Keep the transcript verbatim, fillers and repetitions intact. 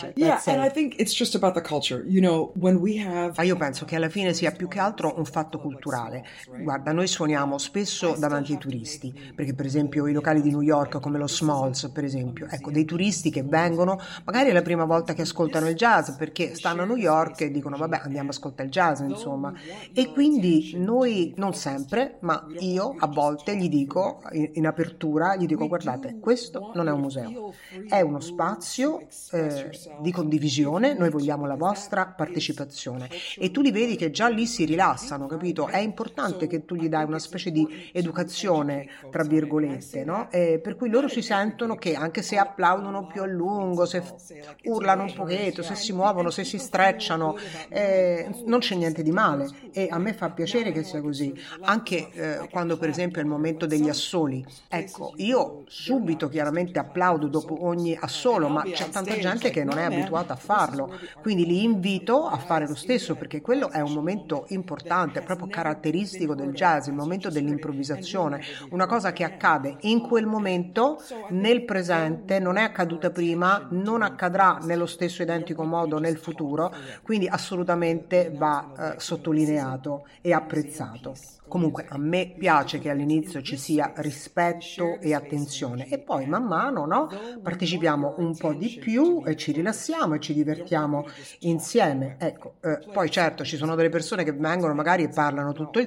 piace. Yeah, That's and I it. think it's just about the culture. You know, when we have Ma io penso che alla fine sia più che altro un fatto culturale. Guarda, noi suoniamo spesso davanti ai turisti, perché per esempio i locali di New York come lo Smalls, per esempio, ecco, dei turisti che vengono, magari è la prima volta che ascoltano il jazz, perché stanno a New York e dicono vabbè andiamo a ascoltare il jazz, insomma. E quindi noi, non sempre, ma io a volte gli dico, in, in apertura, gli dico guardate, questo non è un museo, è uno spazio eh, di condivisione, noi vogliamo la vostra partecipazione. E tu li vedi che già lì si rilassano, capito? È importante che tu gli dai una specie di educazione, tra virgolette, no? E per cui loro si sentono che anche se applaudono più a lungo, se f- urlano un pochetto, se si muovono, se si strecciano, eh, non c'è niente di male e a me fa piacere che sia così. Anche eh, quando per esempio è il momento degli assoli, ecco, io subito chiaramente applaudo dopo ogni assolo, ma c'è tanta gente che non è abituata a farlo, quindi li invito a fare lo stesso perché quello è un momento importante, proprio caratteristico del jazz, il momento dell'improvvisazione, una cosa che accade in quel momento, nel presente, non è accaduta prima, non accadrà nello stesso identico modo nel futuro, quindi assolutamente va eh, sottolineato e apprezzato. Comunque a me piace che all'inizio ci sia rispetto e attenzione e poi man mano, no, partecipiamo un po' di più e ci rilassiamo e ci divertiamo insieme. Ecco, eh, poi certo ci sono delle persone che vengono magari e parlano tutto il